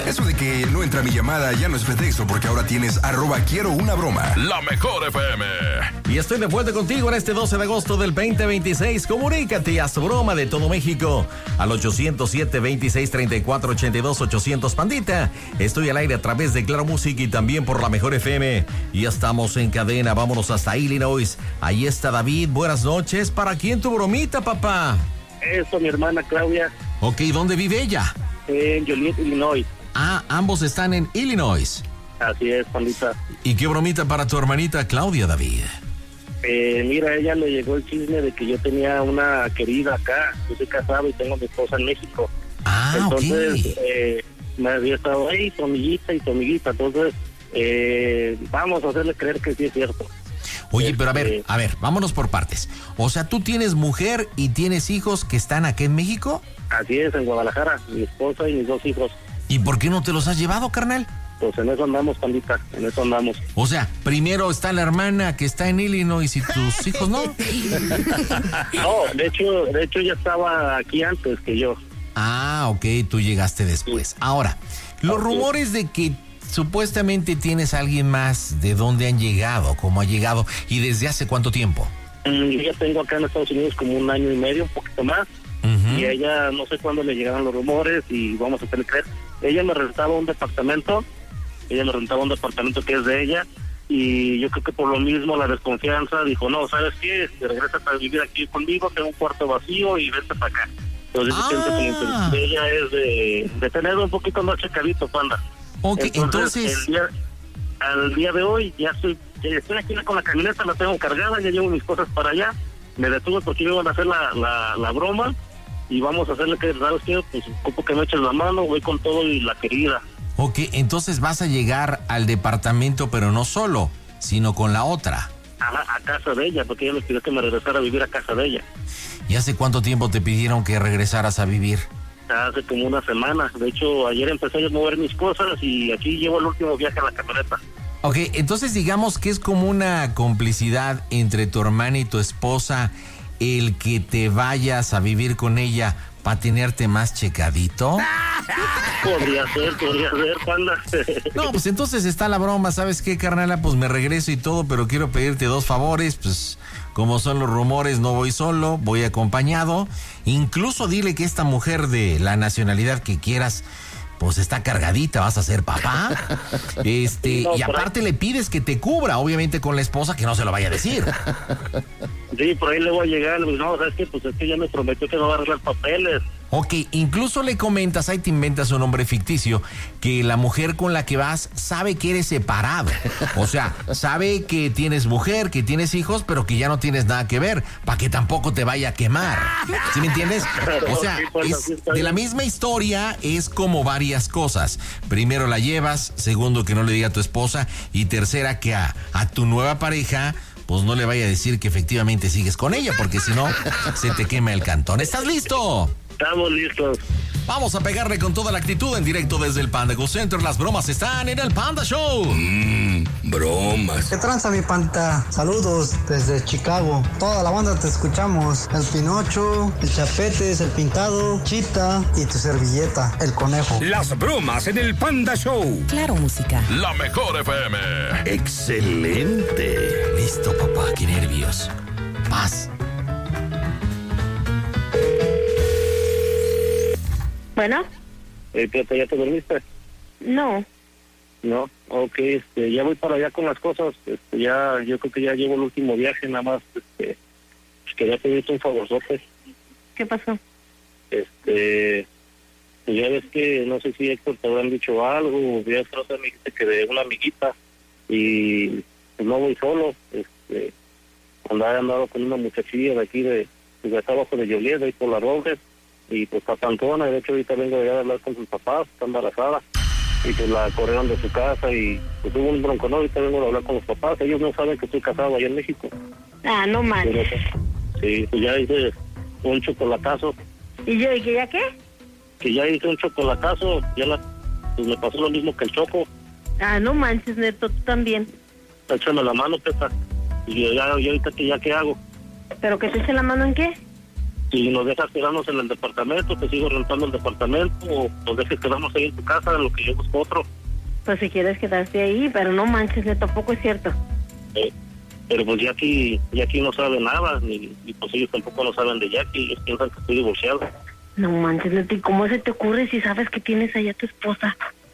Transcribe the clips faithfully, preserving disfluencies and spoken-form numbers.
Eso de que no entra mi llamada ya no es pretexto, porque ahora tienes arroba quiero una broma. La Mejor F M. Y estoy de vuelta contigo en este doce de agosto del veinte veintiséis. Comunícate a su broma de todo México al ochocientos siete, veintiséis, treinta y cuatro, ochenta y dos, ochocientos Pandita. Estoy al aire a través de Claro Music y también por La Mejor F M. Y ya estamos en cadena, vámonos hasta Illinois. Ahí está David, buenas noches. ¿Para quién tu bromita, papá? Eso, mi hermana Claudia. Ok, ¿dónde vive ella? En Joliet, Illinois. Ah, ambos están en Illinois. Así es, Pandita. ¿Y qué bromita para tu hermanita Claudia, David? Eh, mira, a ella le llegó el chisme de que yo tenía una querida acá. Yo soy casado y tengo a mi esposa en México. Ah, entonces, ok. eh, me había estado ahí, su amiguita y su amiguita. Entonces, eh, vamos a hacerle creer que sí es cierto. Oye, pero a ver, a ver, vámonos por partes. O sea, ¿tú tienes mujer y tienes hijos que están aquí en México? Así es, en Guadalajara, mi esposa y mis dos hijos. ¿Y por qué no te los has llevado, carnal? Pues en eso andamos, Pandita, en eso andamos. O sea, primero está la hermana que está en Illinois y tus hijos no. No, de hecho, de hecho ya estaba aquí antes que yo. Ah, ok, tú llegaste después. Ahora, los rumores de que supuestamente tienes a alguien más, ¿de dónde han llegado? ¿Cómo ha llegado? ¿Y desde hace cuánto tiempo? Mm, yo ya tengo acá en Estados Unidos como un año y medio, un poquito más. Uh-huh. Y ella, no sé cuándo le llegaron los rumores y vamos a tener que creer. Ella me rentaba un departamento, ella me rentaba un departamento que es de ella, y yo creo que por lo mismo la desconfianza dijo, no, ¿sabes qué? Regresa a vivir aquí conmigo, tengo un cuarto vacío y vete para acá. Entonces ah. siento que la intención de ella es de, de tener un poquito más checadito, Panda. Ok, entonces... entonces... El día, al día de hoy ya estoy, ya estoy aquí con la camioneta, la tengo cargada, ya llevo mis cosas para allá, me detuve porque iban a hacer la, la, la broma, y vamos a hacerle que, ¿sabes qué? Pues ocupo que me eches la mano, voy con todo y la querida. Ok, entonces vas a llegar al departamento, pero no solo, sino con la otra. A, a casa de ella, porque ella me pidió que me regresara a vivir a casa de ella. ¿Y hace cuánto tiempo te pidieron que regresaras a vivir? Hace como una semana. De hecho, ayer empecé a mover mis cosas y aquí llevo el último viaje a la camioneta. Ok, entonces digamos que es como una complicidad entre tu hermana y tu esposa el que te vayas a vivir con ella para tenerte más checadito. Podría ser, podría ser, Panda. No, pues entonces está la broma, ¿sabes qué, carnala? Pues me regreso y todo, pero quiero pedirte dos favores, pues como son los rumores, no voy solo, voy acompañado. Incluso dile que esta mujer de la nacionalidad que quieras, pues está cargadita, vas a ser papá. Este, no, y aparte ahí le pides que te cubra, obviamente con la esposa, que no se lo vaya a decir. Sí, por ahí le voy a llegar, no, ¿sabes qué? Pues es que ya me prometió que no va a arreglar papeles. Ok, incluso le comentas, ahí te inventas un nombre ficticio, que la mujer con la que vas sabe que eres separado. O sea, sabe que tienes mujer, que tienes hijos, pero que ya no tienes nada que ver, para que tampoco te vaya a quemar. ¿Sí me entiendes? O sea, es de la misma historia, es como varias cosas. Primero la llevas, segundo que no le diga a tu esposa, y tercera que a, a tu nueva pareja pues no le vaya a decir que efectivamente sigues con ella, porque si no, se te quema el cantón. ¿Estás listo? Estamos listos. Vamos a pegarle con toda la actitud en directo desde el Panda Go Center. Las bromas están en el Panda Show. Mmm, bromas. ¿Qué tranza, mi Panta? Saludos desde Chicago. Toda la banda te escuchamos. El Pinocho, el Chapetes, el Pintado, Chita y tu servilleta, el Conejo. Las bromas en el Panda Show. Claro Música. La Mejor F M. Excelente. Listo, papá. Qué nervios. Paz. Bueno. Eh, ¿Ya te dormiste? No. No, ok, este, ya voy para allá con las cosas, este, ya, yo creo que ya llevo el último viaje, nada más, este, pues quería pedirte un favorzote. ¿Qué pasó? Este, pues ya ves que, no sé si Héctor te habrán dicho algo, ya otra me dijiste que de una amiguita, y pues no voy solo, este, andaba andado con una muchachilla de aquí, de, de acá abajo de Joliet, ahí por la Robles, y pues está tantona, de hecho ahorita vengo de hablar con sus papás, está embarazada, y pues la corrieron de su casa y pues hubo un bronco, no, ahorita vengo de hablar con los papás, ellos no saben que estoy casado allá en México. Ah, no manches. Sí, pues ya hice un chocolatazo. ¿Y yo, y que ya qué? Que ya hice un chocolatazo, ya la, pues me pasó lo mismo que el choco. Ah, no manches, Neto, tú también. Échame la mano, Pepa, y ya, ya ahorita que ya qué hago. ¿Pero que te eche la mano en qué? si nos dejas quedarnos en el departamento, te sigo rentando el departamento, o nos dejes quedarnos ahí en tu casa, en lo que yo busco otro. Pues si quieres quedarte ahí, pero no manches, Neto, tampoco es cierto. Eh, pero pues Jackie, Jackie no sabe nada, ni, y pues ellos tampoco lo saben de Jackie, ellos piensan que estoy divorciado. No manches, Neto, ¿y cómo se te ocurre si sabes que tienes allá a tu esposa?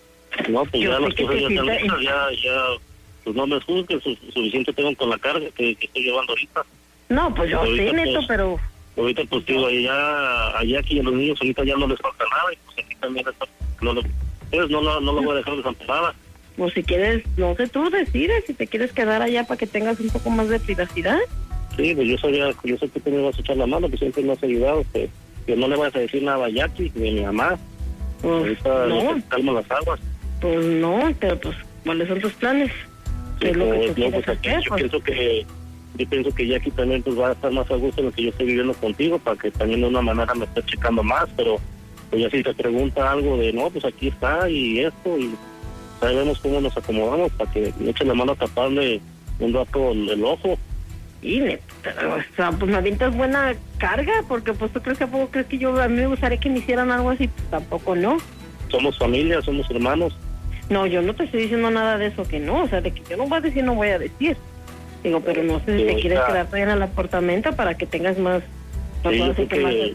No, pues Yo ya sé las que cosas te ya están sienta- listas, ya, ya, pues no me juzguen, su, suficiente tengo con la carga que, que estoy llevando ahorita. No, pues yo Ahorita, sé, Neto, pues, pero... Ahorita pues digo, allá, a Jackie y a los niños ahorita ya no les falta nada, y pues aquí también está, no, lo, pues, no, no, no lo voy a dejar desamparada. Pues si quieres, no sé, tú decides si te quieres quedar allá para que tengas un poco más de privacidad. Sí, pues yo sabía, yo sé que tú me vas a echar la mano, que siempre me has ayudado, que, que no le vas a decir nada a Jackie ni a mi mamá. Pues Ahorita no, no. Calma las aguas. pues no, pero pues, ¿cuáles son tus planes? ¿Qué Sí, es lo que pues, tú no, quieres pues aquí hacer? yo Pues, pienso que yo pienso que Jackie también pues va a estar más a gusto en lo que yo estoy viviendo contigo, para que también de una manera me esté checando más, pero pues ya si te pregunta algo de no, pues aquí está y esto, y ahí vemos cómo nos acomodamos para que me echen la mano a taparle un rato el, el ojo. y Neto, pero, o sea, pues me avientas buena carga, porque pues tú crees que a poco crees que yo, a mí me gustaría que me hicieran algo así, pues tampoco no. Somos familia, somos hermanos. No, yo no te estoy diciendo nada de eso que no, o sea, de que yo no voy a decir, no voy a decir. Digo, pero no sé si Sí, te quieres ahorita- quedar todavía en el apartamento para que tengas más... pues, Sí, yo ahora sí creo más- que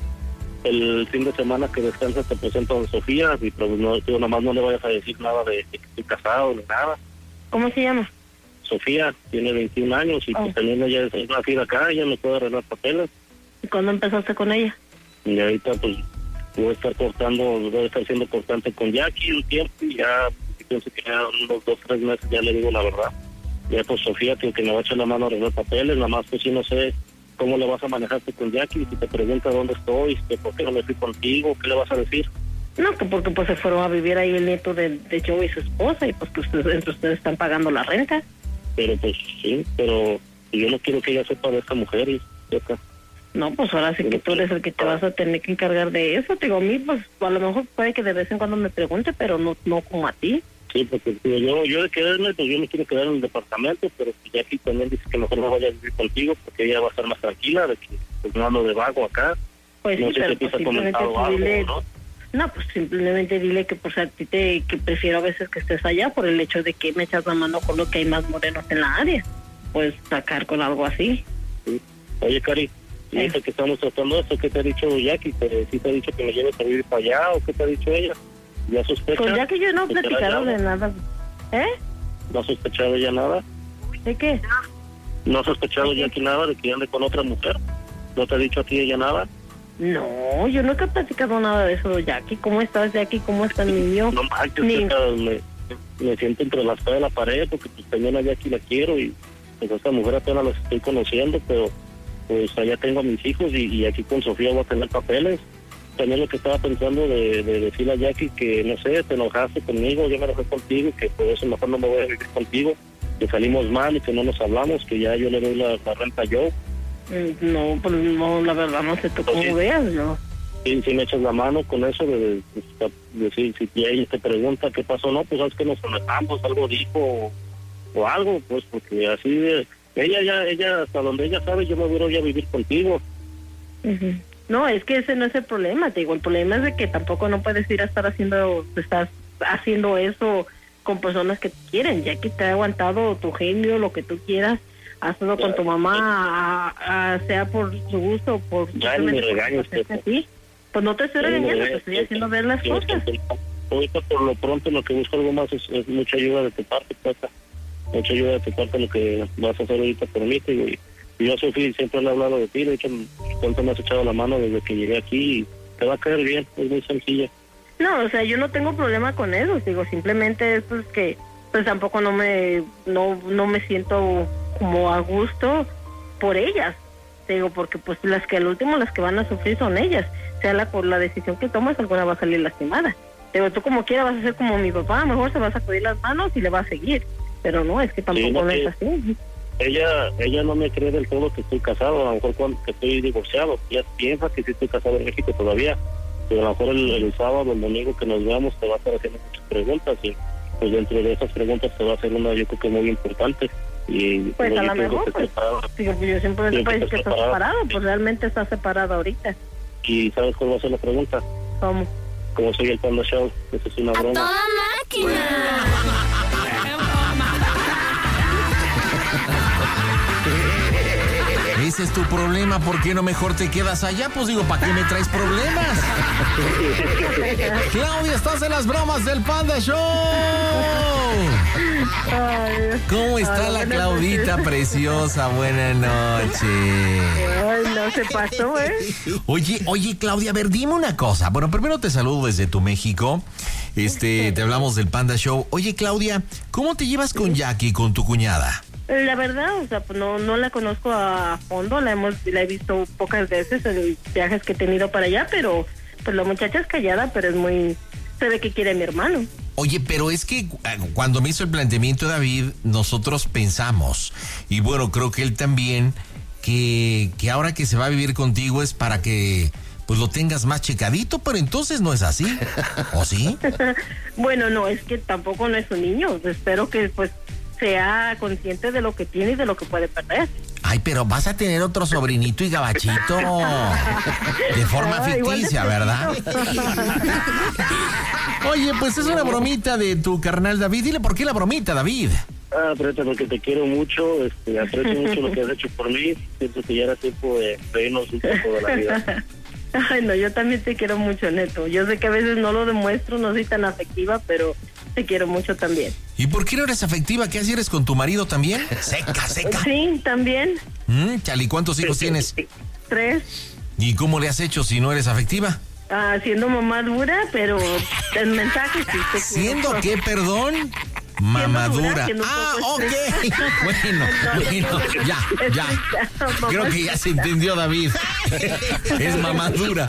el fin de semana que descansa te presento a Sofía, y pues no, yo nomás no le vayas a decir nada de, de que estoy casado ni nada. ¿Cómo se llama? Sofía tiene veintiún años y Oh. pues también ella es, es nacida acá, ella me puede arreglar papeles. ¿Y cuándo empezaste con ella? Y ahorita pues voy a estar cortando, voy a estar siendo cortante con Jackie un tiempo, y ya pienso que ya unos dos, tres meses ya le digo la verdad. Ya pues Sofía tío, que me va a echar la mano a arreglar papeles, nada más pues sí no sé cómo le vas a manejarte con Jackie, si te pregunta dónde estoy, que por qué no me fui contigo, ¿qué le vas a decir? No, que porque pues se fueron a vivir ahí el nieto de, de Joe y su esposa, y pues que ustedes, entre ustedes están pagando la renta. Pero pues sí, pero yo no quiero que ella sepa de esta mujer y sepa. No, pues ahora sí que tú eres el que te vas a tener que encargar de eso. Te digo, a mí, pues a lo mejor puede que de vez en cuando me pregunte, pero no no como a ti. Sí, porque digo, yo yo de quedarme, pues yo me quiero quedar en el departamento, pero si Jackie también dice que mejor no vaya a vivir contigo, porque ella va a estar más tranquila, de que pues no ando de vago acá. Pues No sí, sé si pero a ti pues te ha simplemente comentado tú algo, dile... ¿no? No, pues simplemente dile que pues a ti te que prefiero a veces que estés allá por el hecho de que me echas la mano con lo que hay más morenos en la área. Pues sacar con algo así. Sí. Oye, Cari, y Eh. ahorita que estamos tratando esto, ¿qué te ha dicho Jackie? ¿Te, ¿Sí te ha dicho que me lleves a vivir para allá o qué te ha dicho ella? ¿Ya sospecha? Pues ya que yo no he ¿Que te la platicado de llamo? nada. ¿Eh? ¿No ha sospechado ella nada? ¿De qué? ¿No ha sospechado Jackie nada de que ande con otra mujer? ¿No te ha dicho a ti ella nada? No, yo nunca he platicado nada de eso, Jackie. ¿Cómo estás, Jackie? ¿Cómo está el niño? No manches, Ni- que, me, me siento entre la espada y la pared, porque pues también a Jackie la quiero, y pues a esta mujer apenas la estoy conociendo, pero pues allá tengo a mis hijos, y, y aquí con Sofía voy a tener papeles. También lo que estaba pensando de, de decirle a Jackie que, no sé, te enojaste conmigo, yo me enojé contigo, y que por eso mejor no me voy a vivir contigo, que salimos mal y que no nos hablamos, que ya yo le doy la, la renta yo. Mm, No, pues no, la verdad no sé tú Pues cómo sí. veas, ¿no? Y si me echas la mano con eso de, de, de decir, si ella te pregunta qué pasó, no, pues sabes que nos conectamos, algo dijo o, o algo, pues porque así de, ella ya, ella hasta donde ella sabe, yo me voy a ir a vivir contigo. Ujú. No, es que ese no es el problema, te digo, el problema es de que tampoco no puedes ir a estar haciendo, estás haciendo eso con personas que te quieren, ya que te ha aguantado tu genio, lo que tú quieras, hazlo con tu mamá, a- a- sea por su gusto o por... Ya ni me simplemente por regañes, hacerte Pepe. así. Pues no te estoy Ya ni me regañando, te regañes, estoy Pepe. haciendo ver las Yo, cosas. ahorita por lo pronto lo que busco algo más es, es mucha ayuda de tu parte, Pepe. Mucha ayuda de tu parte lo que vas a hacer ahorita por mí, te digo, y y yo, Sofía, siempre le he hablado de ti, de hecho, cuánto me has echado la mano desde que llegué aquí, y te va a caer bien, es muy sencilla. No, o sea, yo no tengo problema con eso, digo, simplemente es pues que pues tampoco no me no no me siento como a gusto por ellas. Te digo, porque pues las que al último las que van a sufrir son ellas, sea la por la decisión que tomas, alguna va a salir lastimada. Te digo, tú como quieras vas a ser como mi papá, a lo mejor se va a sacudir las manos y le va a seguir, pero no, es que tampoco no, no que- es así. Ella ella no me cree del todo que estoy casado, a lo mejor cuando que estoy divorciado, ella piensa que sí estoy casado en México todavía, pero a lo mejor el, el sábado, el domingo que nos veamos te va a estar haciendo muchas preguntas, y pues dentro de esas preguntas te va a hacer una, yo creo que muy importante. Y Pues como a yo lo pienso mejor, que pues, está separado. digo, pues yo siempre Siempre parece está que está separado. separado, pues realmente está separado ahorita. ¿Y sabes cuál va a ser la pregunta? ¿Cómo? Como soy el Panda Show, eso es una broma. Ese es tu problema, ¿por qué no mejor te quedas allá? Pues digo, ¿para qué me traes problemas? Claudia, estás en las bromas del Panda Show. Ay, ¿Cómo está ay, la buenas Claudita noches. preciosa? Buenas noches. Ay, no se pasó, ¿eh? Oye, oye, Claudia, a ver, dime una cosa. Bueno, primero te saludo desde tu México. Este, te hablamos del Panda Show. Oye, Claudia, ¿cómo te llevas con Jackie, con tu cuñada? La verdad, o sea, pues no, no la conozco a fondo, la hemos, la he visto pocas veces en viajes que he tenido para allá, pero pues la muchacha es callada, pero es muy, se ve que quiere a mi hermano. Oye, pero es que cuando me hizo el planteamiento David, nosotros pensamos, y bueno, creo que él también, que, que ahora que se va a vivir contigo es para que pues lo tengas más checadito, pero entonces no es así, ¿o sí? Bueno, no, es que tampoco no es un niño, espero que pues sea consciente de lo que tiene y de lo que puede perder. Ay, pero vas a tener otro sobrinito y gabachito. De forma Ah, igual de ficticia, ¿verdad? Oye, pues es una bromita de tu carnal David. Dile por qué la bromita, David. Ah, Preta, porque te quiero mucho, este, aprecio mucho lo que has hecho por mí. Siento que ya era tiempo de reírnos un poco de la vida. Ay, no, yo también te quiero mucho, Neto. Yo sé que a veces no lo demuestro, no soy tan afectiva, pero te quiero mucho también. ¿Y por qué no eres afectiva? ¿Qué así eres con tu marido también? Seca, seca. Sí, también. Mm, Chali, ¿cuántos hijos tienes? Tres. ¿Y cómo le has hecho si no eres afectiva? Ah, siendo mamá dura, pero el mensaje sí te quiero. ¿Siendo qué, perdón? Mamadura. siendo un Ah, poco ok. estricta. Bueno, bueno, ya, ya. Creo que ya se entendió, David. Es mamadura.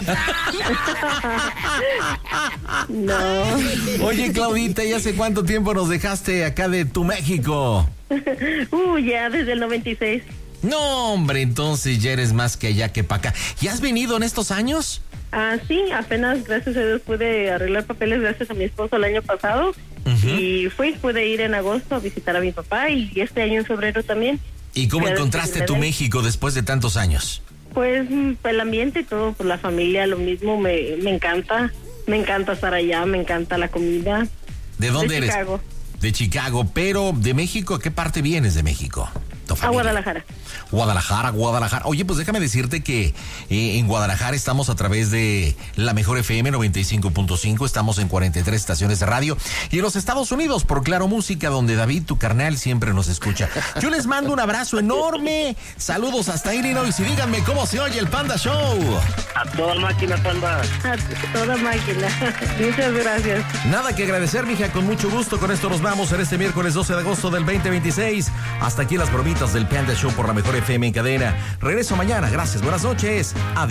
No. Oye, Claudita, ¿y hace cuánto tiempo nos dejaste acá de tu México? Uh, ya desde el noventa y seis. No, hombre, entonces ya eres más que allá que para acá. ¿Y has venido en estos años? Ah, sí, apenas gracias a Dios pude arreglar papeles gracias a mi esposo el año pasado. Ujú. Y fui, pude ir en agosto a visitar a mi papá y este año en febrero también. ¿Y cómo Fui a encontraste despedirme tu de él. México después de tantos años? Pues mm, el ambiente y todo, pues la familia, lo mismo, me, me encanta. Me encanta estar allá, me encanta la comida. ¿De dónde De eres? Chicago. De Chicago, pero de México, ¿a qué parte vienes de México? Tu A familia. Guadalajara. Guadalajara, Guadalajara. Oye, pues déjame decirte que eh, en Guadalajara estamos a través de la Mejor F M noventa y cinco punto cinco, estamos en cuarenta y tres estaciones de radio y en los Estados Unidos por Claro Música, donde David, tu carnal, siempre nos escucha. Yo les mando un abrazo enorme, saludos hasta Illinois y díganme cómo se oye el Panda Show. A toda máquina, Panda. A toda máquina. Muchas gracias. Nada que agradecer, mija, con mucho gusto. Con esto nos vamos en este miércoles doce de agosto del veinte veintiséis. Hasta aquí las bromitas del Panda Show por la Mejor F M en cadena. Regreso mañana. Gracias, buenas noches. Adiós.